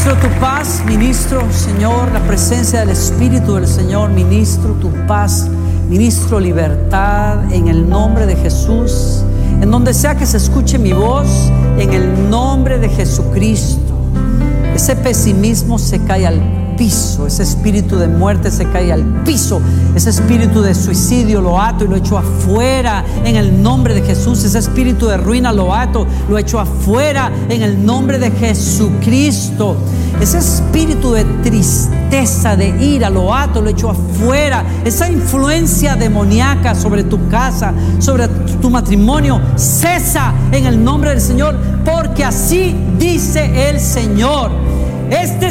Ministro tu paz, ministro, Señor, la presencia del Espíritu del Señor, ministro tu paz, ministro libertad en el nombre de Jesús. En donde sea que se escuche mi voz, en el nombre de Jesucristo, ese pesimismo se cae al piso, ese espíritu de muerte se cae al piso, ese espíritu de suicidio lo ato y lo echo afuera en el nombre de Jesús. Ese espíritu de ruina lo ato, lo echo afuera en el nombre de Jesucristo. Ese espíritu de tristeza, de ira, lo ato, lo echo afuera. Esa influencia demoníaca sobre tu casa, sobre tu matrimonio, cesa en el nombre del Señor, porque así dice el Señor. Este